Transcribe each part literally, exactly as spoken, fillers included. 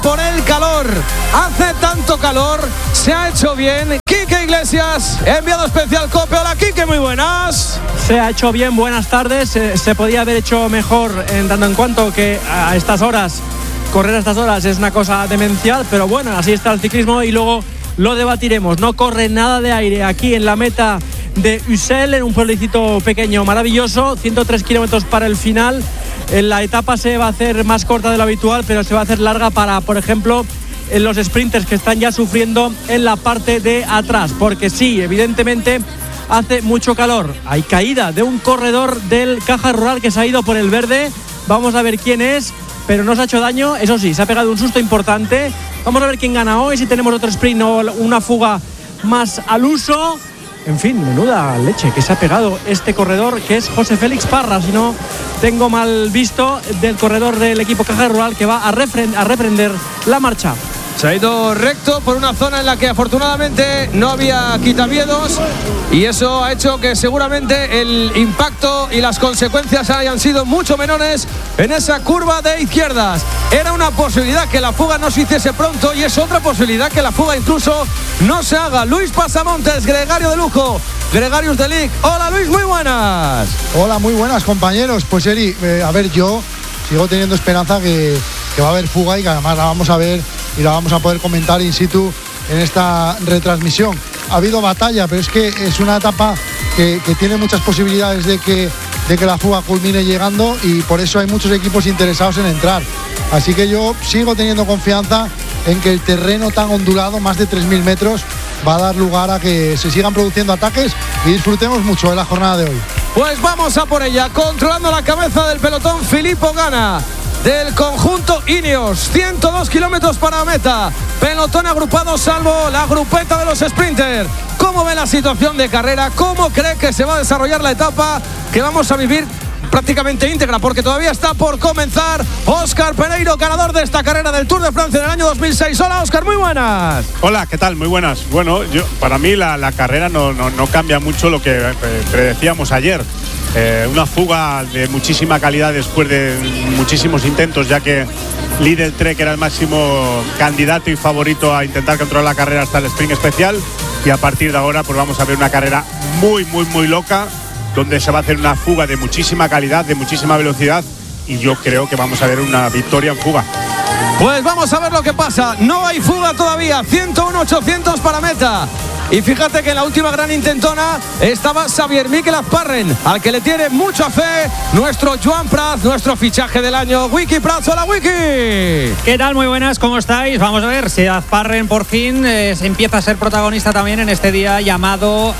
por el calor. Hace tanto calor, se ha hecho bien. Quique Iglesias, enviado especial COPE. Hola Quique, muy buenas. Se ha hecho bien, buenas tardes. Se, se podía haber hecho mejor en tanto en cuanto que a estas horas, correr a estas horas es una cosa demencial, pero bueno, así está el ciclismo y luego lo debatiremos. No corre nada de aire aquí en la meta de Ussel, en un pueblecito pequeño maravilloso, ciento tres kilómetros para el final. La etapa se va a hacer más corta de lo habitual, pero se va a hacer larga para, por ejemplo, en los sprinters que están ya sufriendo en la parte de atrás, porque sí, evidentemente hace mucho calor. Hay caída de un corredor del Caja Rural que se ha ido por el verde. Vamos a ver quién es, pero no se ha hecho daño. Eso sí, se ha pegado un susto importante. Vamos a ver quién gana hoy, si tenemos otro sprint o una fuga más al uso. En fin, menuda leche que se ha pegado este corredor, que es José Félix Parra, si no tengo mal visto, del corredor del equipo Caja Rural, que va a, refren- a reprender la marcha. Se ha ido recto por una zona en la que afortunadamente no había quitaviedos, y eso ha hecho que seguramente el impacto y las consecuencias hayan sido mucho menores en esa curva de izquierdas. Era una posibilidad que la fuga no se hiciese pronto, y es otra posibilidad que la fuga incluso no se haga. Luis Pasamontes, gregario de lujo, Gregarius de Lic. Hola Luis, muy buenas. Hola, muy buenas compañeros. Pues Eri, eh, a ver, yo sigo teniendo esperanza que, que va a haber fuga y que además la vamos a ver y la vamos a poder comentar in situ en esta retransmisión. Ha habido batalla, pero es que es una etapa que, que tiene muchas posibilidades de que, de que la fuga culmine llegando, y por eso hay muchos equipos interesados en entrar. Así que yo sigo teniendo confianza en que el terreno tan ondulado, más de tres mil metros, va a dar lugar a que se sigan produciendo ataques y disfrutemos mucho de la jornada de hoy. Pues vamos a por ella, controlando la cabeza del pelotón, Filippo Ganna, del conjunto Ineos. Ciento dos kilómetros para meta, pelotón agrupado salvo la grupeta de los sprinters. ¿Cómo ve la situación de carrera? ¿Cómo cree que se va a desarrollar la etapa que vamos a vivir prácticamente íntegra, porque todavía está por comenzar? Óscar Pereiro, ganador de esta carrera del Tour de Francia en el año dos mil seis. Hola Óscar, muy buenas. Hola, ¿qué tal? Muy buenas. Bueno, yo para mí la, la carrera no, no, no cambia mucho lo que eh, predecíamos ayer. Eh, una fuga de muchísima calidad después de muchísimos intentos, ya que Lidl Trek era el máximo candidato y favorito a intentar controlar la carrera hasta el sprint especial, y a partir de ahora pues vamos a ver una carrera muy, muy, muy loca, donde se va a hacer una fuga de muchísima calidad, de muchísima velocidad, y yo creo que vamos a ver una victoria en fuga. Pues vamos a ver lo que pasa. No hay fuga todavía, ciento uno ochocientos para meta. Y fíjate que en la última gran intentona estaba Xavier Miquel Azparren, al que le tiene mucha fe nuestro Joan Prats, nuestro fichaje del año. Wiki Prats, hola Wiki. ¿Qué tal? Muy buenas, ¿cómo estáis? Vamos a ver si Azparren por fin eh, se empieza a ser protagonista también en este día llamado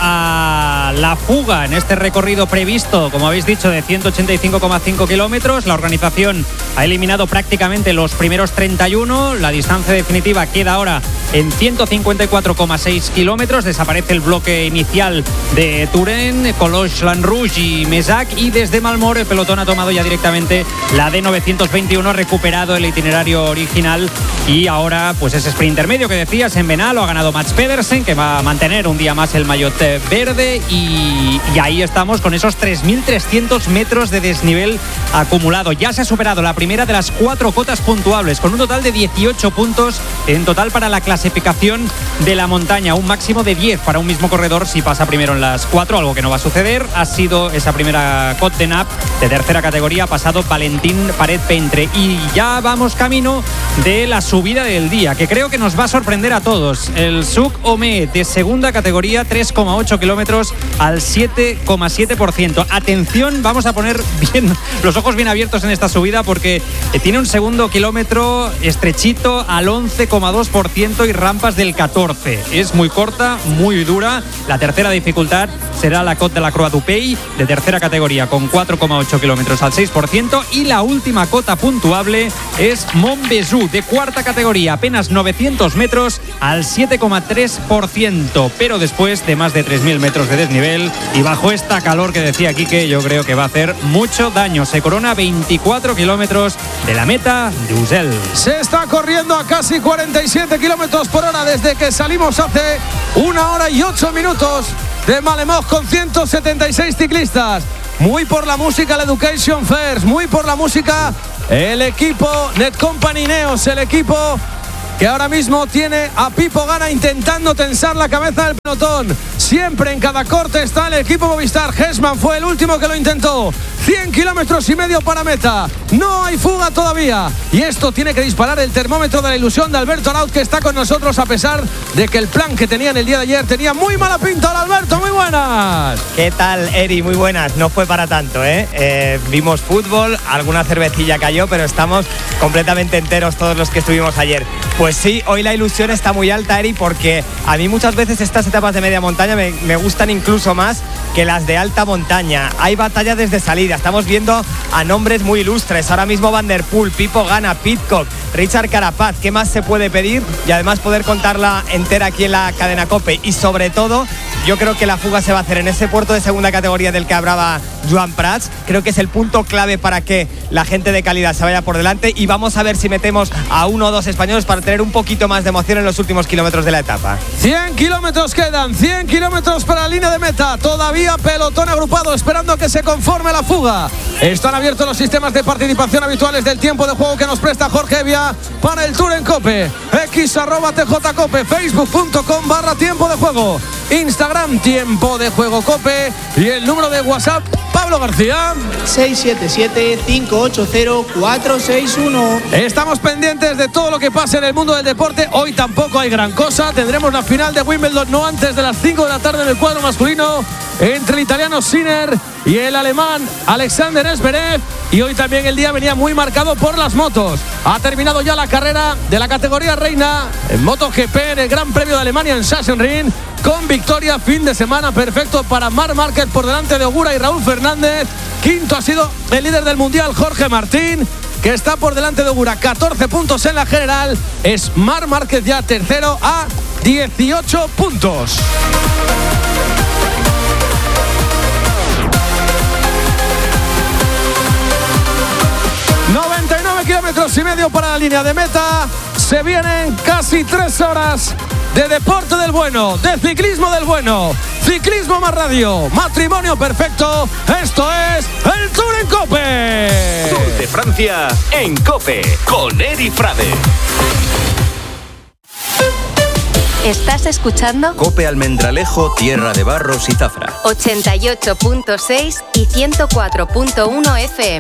a la fuga, en este recorrido previsto, como habéis dicho, de ciento ochenta y cinco coma cinco kilómetros. La organización ha eliminado prácticamente los primeros treinta y uno. La distancia definitiva queda ahora en ciento cincuenta y cuatro coma seis kilómetros. Desaparece el bloque inicial de Turén, Coloche, Lanrouge y Mesac, y desde Malmort el pelotón ha tomado ya directamente la D novecientos veintiuno, ha recuperado el itinerario original, y ahora pues ese sprint intermedio que decías en Benal lo ha ganado Mats Pedersen, que va a mantener un día más el maillot verde, y, y ahí estamos con esos tres mil trescientos metros de desnivel acumulado. Ya se ha superado la primera de las cuatro cotas puntuables, con un total de dieciocho puntos en total para la clasificación de la montaña, un máximo de diez para un mismo corredor si pasa primero en las cuatro, algo que no va a suceder. Ha sido esa primera Côte de Nap de tercera categoría, ha pasado Valentín Paret-Pentre, y ya vamos camino de la subida del día, que creo que nos va a sorprender a todos. El Suc Omé de segunda categoría, tres coma ocho kilómetros al siete coma siete por ciento. Atención, vamos a poner bien los ojos bien abiertos en esta subida, porque tiene un segundo kilómetro estrechito al once coma dos por ciento y rampas del catorce. Es muy corta, muy dura. La tercera dificultad será la Côte de la Croix du Pays de tercera categoría, con cuatro coma ocho kilómetros al seis por ciento, y la última cota puntuable es Montbézu de cuarta categoría, apenas novecientos metros al siete coma tres por ciento, pero después de más de tres mil metros de desnivel y bajo esta calor que decía Quique, yo creo que va a hacer mucho daño. Se corona veinticuatro kilómetros de la meta de Ussel. Se está corriendo a casi cuarenta y siete kilómetros por hora desde que salimos hace una hora y ocho minutos de Malemón con ciento setenta y seis ciclistas. Muy por la música el Education First, muy por la música el equipo Netcompany Ineos, el equipo que ahora mismo tiene a Pipo Gana intentando tensar la cabeza del pelotón. Siempre en cada corte está el equipo Movistar. Hesman fue el último que lo intentó. cien kilómetros y medio para meta. No hay fuga todavía. Y esto tiene que disparar el termómetro de la ilusión de Alberto Arauz, que está con nosotros a pesar de que el plan que tenían el día de ayer tenía muy mala pinta. Hola Alberto, muy buenas. ¿Qué tal, Eri? Muy buenas. No fue para tanto, ¿eh? eh vimos fútbol, alguna cervecilla cayó, pero estamos completamente enteros todos los que estuvimos ayer. Pues sí, hoy la ilusión está muy alta, Eri, porque a mí muchas veces estas etapas de media montaña me, me gustan incluso más que las de alta montaña. Hay batalla desde salida, estamos viendo a nombres muy ilustres. Ahora mismo Van der Poel, Pipo Gana, Pidcock, Richard Carapaz. ¿Qué más se puede pedir? Y además poder contarla entera aquí en la cadena COPE. Y sobre todo, yo creo que la fuga se va a hacer en ese puerto de segunda categoría del que hablaba Joan Prats. Creo que es el punto clave para que la gente de calidad se vaya por delante, y vamos a ver si metemos a uno o dos españoles para tener un poquito más de emoción en los últimos kilómetros de la etapa. cien kilómetros quedan, cien kilómetros para la línea de meta. Todavía pelotón agrupado esperando a que se conforme la fuga. Están abiertos los sistemas de participación habituales del tiempo de juego que nos presta Jorge Evia para el Tour en COPE. X arroba tjcope, facebook.com barra tiempo de juego, Instagram tiempo de juego COPE, y el número de WhatsApp Pablo García seis siete siete, cinco ocho cero, cuatro seis uno. Estamos pendientes de todo lo que pase en el mundo del deporte. Hoy tampoco hay gran cosa. Tendremos la final de Wimbledon no antes de las cinco de la tarde en el cuadro masculino entre el italiano Sinner y el alemán Alexander Zverev. Y hoy también el día venía muy marcado por las motos. Ha terminado ya la carrera de la categoría reina en MotoGP en el Gran Premio de Alemania en Sachsenring, con victoria. Fin de semana perfecto para Marc Márquez por delante de Ogura y Raúl Fernández. Quinto ha sido el líder del mundial, Jorge Martín, que está por delante de Ogura, catorce puntos en la general. Es Marc Márquez ya tercero a dieciocho puntos. noventa y nueve kilómetros y medio para la línea de meta. Se vienen casi tres horas de deporte del bueno, de ciclismo del bueno. Ciclismo más radio, matrimonio perfecto. Esto es el Tour en COPE. Tour de Francia en COPE con Eri Frade. ¿Estás escuchando? COPE Almendralejo, Tierra de Barros y Zafra. ochenta y ocho punto seis y ciento cuatro punto uno F M.